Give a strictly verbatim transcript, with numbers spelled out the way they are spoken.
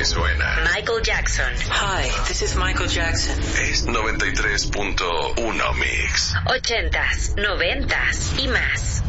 suena. Michael Jackson. Hi, this is Michael Jackson. Es noventa y tres punto uno Mix. Ochentas, noventas y más.